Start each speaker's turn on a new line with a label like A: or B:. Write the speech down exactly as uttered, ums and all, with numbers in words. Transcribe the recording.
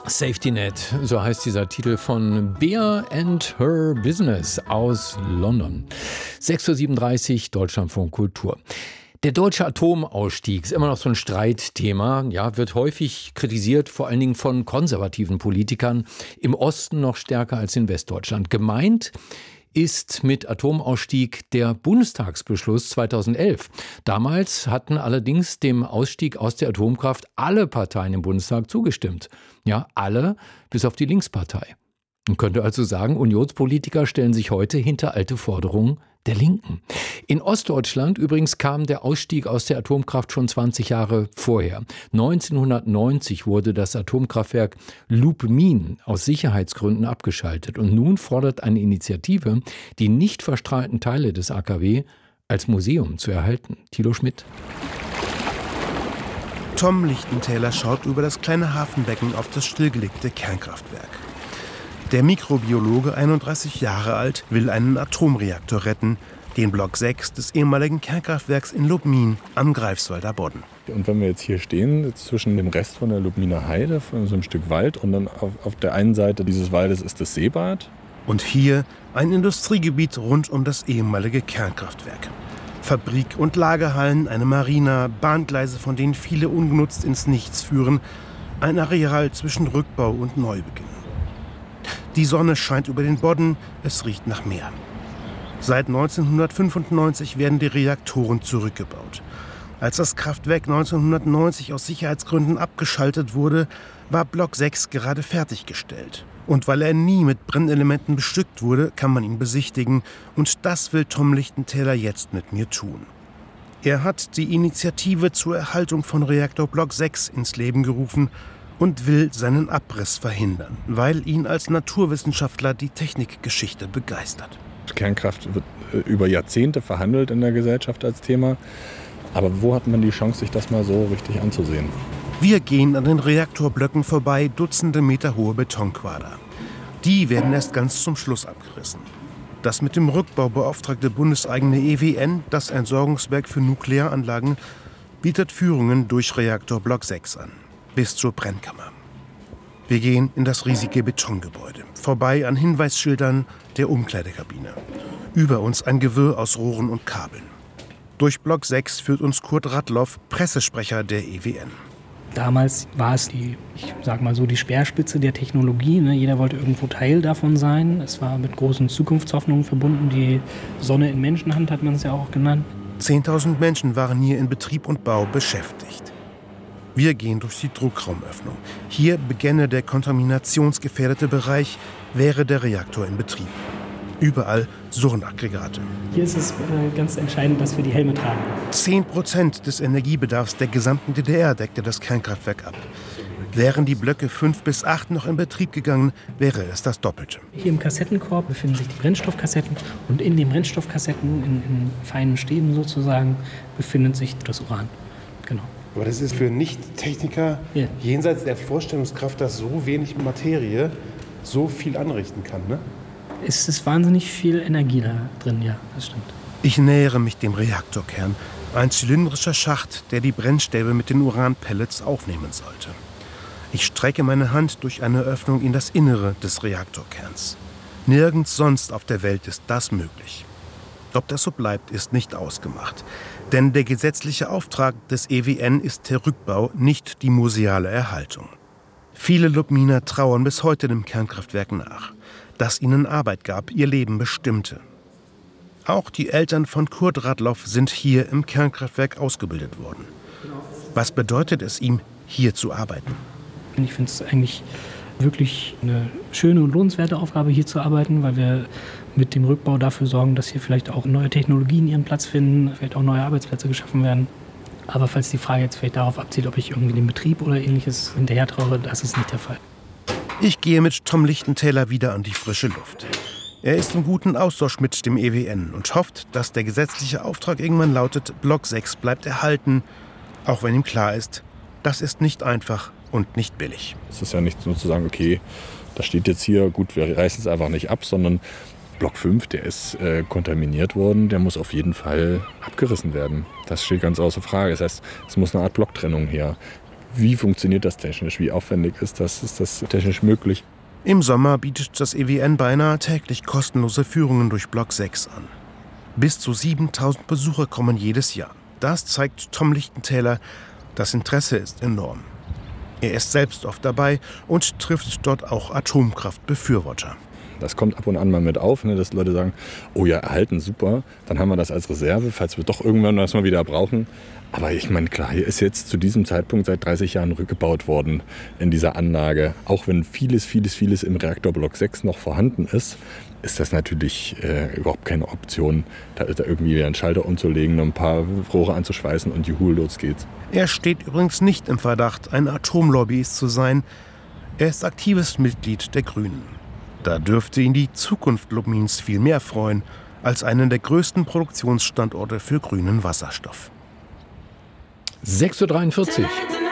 A: Safety Net, so heißt dieser Titel von Beer and Her Business aus London. sechs Uhr siebenunddreißig, Deutschlandfunk Kultur. Der deutsche Atomausstieg ist immer noch so ein Streitthema, ja, wird häufig kritisiert, vor allen Dingen von konservativen Politikern, im Osten noch stärker als in Westdeutschland. Gemeint ist mit Atomausstieg der Bundestagsbeschluss zweitausendelf. Damals hatten allerdings dem Ausstieg aus der Atomkraft alle Parteien im Bundestag zugestimmt. Ja, alle, bis auf die Linkspartei. Man könnte also sagen, Unionspolitiker stellen sich heute hinter alte Forderungen der Linken. In Ostdeutschland übrigens kam der Ausstieg aus der Atomkraft schon zwanzig Jahre vorher. neunzehnhundertneunzig wurde das Atomkraftwerk Lubmin aus Sicherheitsgründen abgeschaltet. Und nun fordert eine Initiative, die nicht verstrahlten Teile des A K W als Museum zu erhalten. Thilo Schmidt.
B: Tom Lichtentäler schaut über das kleine Hafenbecken auf das stillgelegte Kernkraftwerk. Der Mikrobiologe, einunddreißig Jahre alt, will einen Atomreaktor retten, den Block sechs des ehemaligen Kernkraftwerks in Lubmin am Greifswalder Bodden.
C: Und wenn wir jetzt hier stehen, zwischen dem Rest von der Lubminer Heide, von so einem Stück Wald, und dann auf, auf der einen Seite dieses Waldes ist das Seebad.
B: Und hier ein Industriegebiet rund um das ehemalige Kernkraftwerk. Fabrik- und Lagerhallen, eine Marina, Bahngleise, von denen viele ungenutzt ins Nichts führen. Ein Areal zwischen Rückbau und Neubeginn. Die Sonne scheint über den Bodden, es riecht nach Meer. Seit neunzehnhundertfünfundneunzig werden die Reaktoren zurückgebaut. Als das Kraftwerk neunzehnhundertneunzig aus Sicherheitsgründen abgeschaltet wurde, war Block sechs gerade fertiggestellt. Und weil er nie mit Brennelementen bestückt wurde, kann man ihn besichtigen. Und das will Tom Lichtentäler jetzt mit mir tun. Er hat die Initiative zur Erhaltung von Reaktor Block sechs ins Leben gerufen und will seinen Abriss verhindern, weil ihn als Naturwissenschaftler die Technikgeschichte begeistert.
C: Kernkraft wird über Jahrzehnte verhandelt in der Gesellschaft als Thema. Aber wo hat man die Chance, sich das mal so richtig anzusehen?
B: Wir gehen an den Reaktorblöcken vorbei, Dutzende Meter hohe Betonquader. Die werden erst ganz zum Schluss abgerissen. Das mit dem Rückbau beauftragte bundeseigene E W N, das Entsorgungswerk für Nuklearanlagen, bietet Führungen durch Reaktor Block sechs an. Bis zur Brennkammer. Wir gehen in das riesige Betongebäude, vorbei an Hinweisschildern der Umkleidekabine. Über uns ein Gewirr aus Rohren und Kabeln. Durch Block sechs führt uns Kurt Radloff, Pressesprecher der E W N.
D: Damals war es die, ich sag mal so, die Speerspitze der Technologie. Ne? Jeder wollte irgendwo Teil davon sein. Es war mit großen Zukunftshoffnungen verbunden. Die Sonne in Menschenhand hat man es ja auch genannt.
B: Zehntausend Menschen waren hier in Betrieb und Bau beschäftigt. Wir gehen durch die Druckraumöffnung. Hier beginne der kontaminationsgefährdete Bereich, wäre der Reaktor in Betrieb. Überall Surrenaggregate.
D: Hier ist es äh, ganz entscheidend, dass wir die Helme tragen.
B: Zehn Prozent des Energiebedarfs der gesamten D D R deckte das Kernkraftwerk ab. Wären die Blöcke fünf bis acht noch in Betrieb gegangen, wäre es das Doppelte.
D: Hier im Kassettenkorb befinden sich die Brennstoffkassetten. Und in den Brennstoffkassetten, in, in feinen Stäben sozusagen, befindet sich das Uran. Genau.
E: Aber das ist für Nicht-Techniker ja. jenseits der Vorstellungskraft, dass so wenig Materie so viel anrichten kann, ne?
D: Es ist wahnsinnig viel Energie da drin, ja, das stimmt.
B: Ich nähere mich dem Reaktorkern. Ein zylindrischer Schacht, der die Brennstäbe mit den Uranpellets aufnehmen sollte. Ich strecke meine Hand durch eine Öffnung in das Innere des Reaktorkerns. Nirgends sonst auf der Welt ist das möglich. Ob das so bleibt, ist nicht ausgemacht. Denn der gesetzliche Auftrag des E W N ist der Rückbau, nicht die museale Erhaltung. Viele Lubminer trauern bis heute dem Kernkraftwerk nach, das ihnen Arbeit gab, ihr Leben bestimmte. Auch die Eltern von Kurt Radloff sind hier im Kernkraftwerk ausgebildet worden. Was bedeutet es ihm, hier zu arbeiten?
D: Ich finde es eigentlich wirklich eine schöne und lohnenswerte Aufgabe, hier zu arbeiten, weil wir mit dem Rückbau dafür sorgen, dass hier vielleicht auch neue Technologien ihren Platz finden, vielleicht auch neue Arbeitsplätze geschaffen werden. Aber falls die Frage jetzt vielleicht darauf abzielt, ob ich irgendwie den Betrieb oder Ähnliches hinterher traue, das ist nicht der Fall.
B: Ich gehe mit Tom Lichtentäler wieder an die frische Luft. Er ist im guten Austausch mit dem E W N und hofft, dass der gesetzliche Auftrag irgendwann lautet, Block sechs bleibt erhalten, auch wenn ihm klar ist, das ist nicht einfach und nicht billig.
C: Es ist ja nicht nur zu sagen, okay, das steht jetzt hier, gut, wir reißen es einfach nicht ab, sondern Block fünf, der ist äh, kontaminiert worden, der muss auf jeden Fall abgerissen werden. Das steht ganz außer Frage. Das heißt, es muss eine Art Blocktrennung her. wie funktioniert das technisch, wie aufwendig ist das, ist das technisch möglich.
B: Im Sommer bietet das E W N beinahe täglich kostenlose Führungen durch Block sechs an. Bis zu siebentausend Besucher kommen jedes Jahr. Das zeigt Tom Lichtentäler. Das Interesse ist enorm. Er ist selbst oft dabei und trifft dort auch Atomkraftbefürworter.
C: Das kommt ab und an mal mit auf, ne, dass Leute sagen, oh ja, erhalten, super, dann haben wir das als Reserve, falls wir doch irgendwann das mal wieder brauchen. Aber ich meine, klar, hier ist jetzt zu diesem Zeitpunkt seit dreißig Jahren rückgebaut worden in dieser Anlage. Auch wenn vieles, vieles, vieles im Reaktorblock sechs noch vorhanden ist, ist das natürlich äh, überhaupt keine Option, da, da irgendwie einen Schalter umzulegen, ein paar Rohre anzuschweißen und juhu, los geht's.
B: Er steht übrigens nicht im Verdacht, ein Atomlobbyist zu sein. Er ist aktives Mitglied der Grünen. Da dürfte ihn die Zukunft Lubmins viel mehr freuen als einen der größten Produktionsstandorte für grünen Wasserstoff.
A: sechs Uhr dreiundvierzig.